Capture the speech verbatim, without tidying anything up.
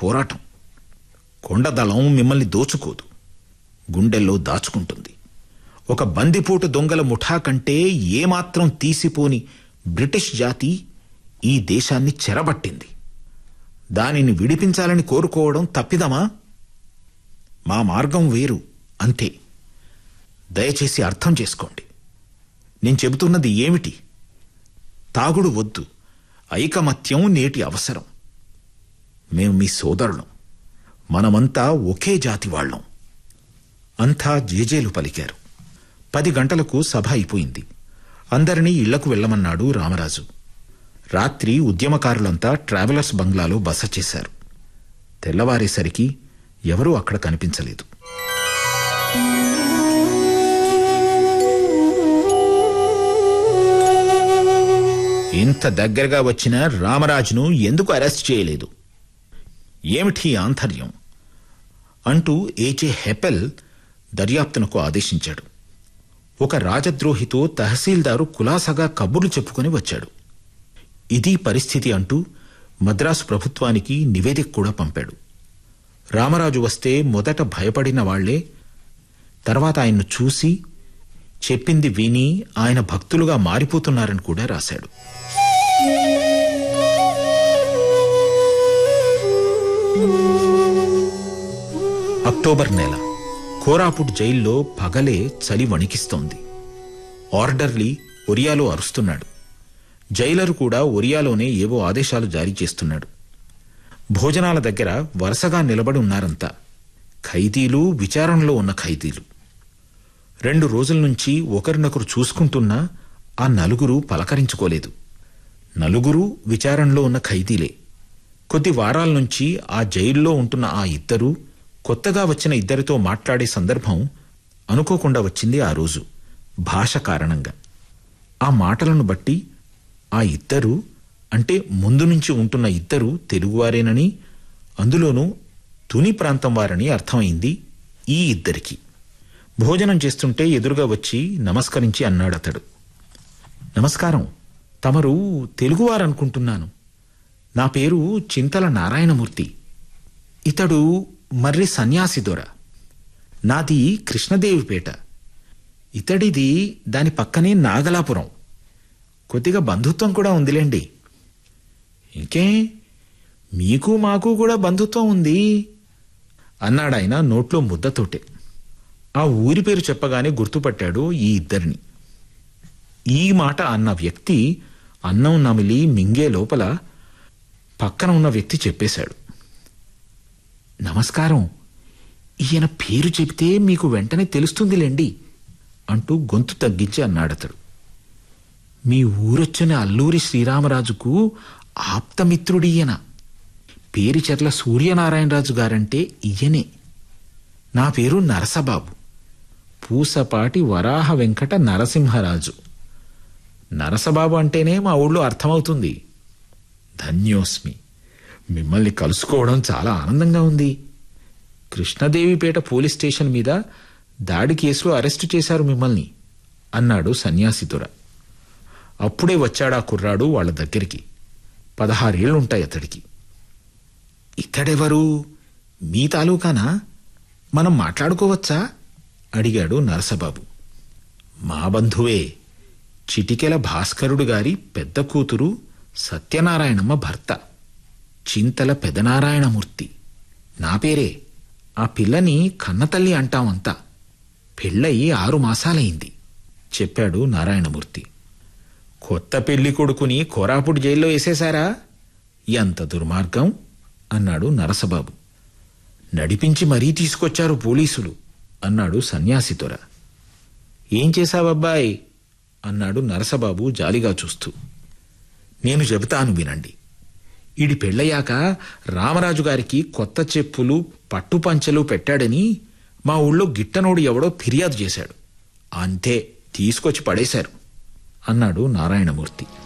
పోరాటం. కొండదళం మిమ్మల్ని దోచుకోదు, గుండెల్లో దాచుకుంటుంది. ఒక బందిపోటు దొంగల ముఠా కంటే ఏమాత్రం తీసిపోని బ్రిటిష్ జాతి ఈ దేశాన్ని చెరబట్టింది. దానిని విడిపించాలని కోరుకోవడం తప్పిదమా? మా మార్గం వేరు, అంతే. దయచేసి అర్థం చేసుకోండి. నేను చెబుతున్నది ఏమిటి? తాగుడు వద్దు, ఐకమత్యం నేటి అవసరం. మేము మీ సోదరులం, మనమంతా ఒకే జాతి వాళ్ళం. అంతా జేజేలు పలికారు. పది గంటలకు సభ అయిపోయింది. అందరినీ ఇళ్లకు వెళ్లమన్నాడు రామరాజు. రాత్రి ఉద్యమకారులంతా ట్రావెలర్స్ బంగ్లాలో బస చేశారు. తెల్లవారేసరికి ఎవరూ అక్కడ కనిపించలేదు. ఇంత దగ్గరగా వచ్చిన రామరాజును ఎందుకు అరెస్ట్ చేయలేదు? ఏమిటి ఆంతర్యం అంటూ ఏజే హెపెల్ దర్యాప్తునకు ఆదేశించాడు. ఒక రాజద్రోహితో తహసీల్దారు కులాసగా కబుర్లు చెప్పుకొని వచ్చాడు. ఇది పరిస్థితి అంటూ మద్రాసు ప్రభుత్వానికి నివేదిక కూడా పంపాడు. రామరాజు వస్తే మొదట భయపడిన వాళ్లే తర్వాత ఆయన్ను చూసి చెప్పింది విని ఆయన భక్తులుగా మారిపోతున్నారని కూడా రాశాడు. అక్టోబర్ నెల. కోరాపుట్ జైల్లో పగలే చలి వణికిస్తోంది. ఆర్డర్లీ ఒరియాలో అరుస్తున్నాడు. జైలరు కూడా ఒరియాలోనే ఏవో ఆదేశాలు జారీ చేస్తున్నాడు. భోజనాల దగ్గర వరుసగా నిలబడి ఉన్నారంతా. ఖైదీలు, విచారణలో ఉన్న ఖైదీలు. రెండు రోజుల నుంచి ఒకరినొకరు చూసుకుంటున్నా ఆ నలుగురు పలకరించుకోలేదు. నలుగురు విచారణలో ఉన్న ఖైదీలే. కొద్ది వారాల నుంచి ఆ జైల్లో ఉంటున్న ఆ ఇద్దరు కొత్తగా వచ్చిన ఇద్దరితో మాట్లాడే సందర్భం అనుకోకుండా వచ్చింది ఆ రోజు, భాష కారణంగా. ఆ మాటలను బట్టి ఆ ఇద్దరు అంటే ముందు నుంచి ఉంటున్న ఇద్దరు తెలుగువారేనని, అందులోనూ తుని ప్రాంతం వారని అర్థమైంది ఈ ఇద్దరికి. భోజనం చేస్తుంటే ఎదురుగా వచ్చి నమస్కరించి అన్నాడతడు. నమస్కారం, తమరు తెలుగువారనుకుంటున్నాను. నా పేరు చింతల నారాయణమూర్తి. ఇతడు మర్రి సన్యాసి దొర. నాది కృష్ణదేవిపేట. ఇతడిది దాని పక్కనే నాగలాపురం. కొద్దిగా బంధుత్వం కూడా ఉందిలేండి. ఇంకే, మీకు మాకు కూడా బంధుత్వం ఉంది అన్నాడాయన నోట్లో ముద్దతోటే. ఆ ఊరి పేరు చెప్పగానే గుర్తుపట్టాడు ఈ ఇద్దరిని. ఈ మాట అన్న వ్యక్తి అన్నం నమిలి మింగే లోపల పక్కన ఉన్న వ్యక్తి చెప్పేశాడు. నమస్కారం, ఈయన పేరు చెబితే మీకు వెంటనే తెలుస్తుందిలేండి అంటూ గొంతు తగ్గించి అన్నాడతడు. మీ ఊరొచ్చిన అల్లూరి శ్రీరామరాజుకు ఆప్తమిత్రుడియన. పేరిచెర్ల సూర్యనారాయణరాజు గారంటే ఈయనే. నా పేరు నరసబాబు. పూసపాటి వరాహ వెంకట నరసింహరాజు. నరసబాబు అంటేనే మా ఊళ్ళో అర్థమవుతుంది. ధన్యోస్మి. మిమ్మల్ని కలుసుకోవడం చాలా ఆనందంగా ఉంది. కృష్ణదేవిపేట పోలీస్ స్టేషన్ మీద దాడి కేసులో అరెస్టు చేశారు మిమ్మల్ని అన్నాడు సన్యాసితుర. అప్పుడే వచ్చాడా కుర్రాడు వాళ్ళ దగ్గరికి. పదహారేళ్లుంటాయి అతడికి. ఇతడెవరు? మీ తాలూకానా? మనం మాట్లాడుకోవచ్చా అడిగాడు నరసబాబు. మా బంధువే, చిటికెల భాస్కరుడు గారి పెద్ద కూతురు సత్యనారాయణమ్మ భర్త, చింతల పెదనారాయణమూర్తి. నా పేరే. ఆ పిల్లని కన్నతల్లి అంటామంతా. పెళ్ళయి ఆరు మాసాలైంది చెప్పాడు నారాయణమూర్తి. కొత్త పెళ్లి కొడుకుని కోరాపుట్ జైల్లో వేసేశారా? ఎంత దుర్మార్గం అన్నాడు నరసబాబు. నడిపించి మరీ తీసుకొచ్చారు పోలీసులు అన్నాడు సన్యాసితొర. ఏం చేశావబ్బాయ్ అన్నాడు నరసబాబు జాలిగా చూస్తూ. నేను చెబుతాను వినండి. ఈడి పెళ్ళయ్యాక రామరాజు గారికి కొత్త చెప్పులు పట్టుపంచెలు పెట్టాడని మా ఊళ్ళో గిట్టనోడు ఎవడో ఫిర్యాదు చేశాడు. అంతే, తీసుకొచ్చి పడేశారు అన్నాడు నారాయణమూర్తి.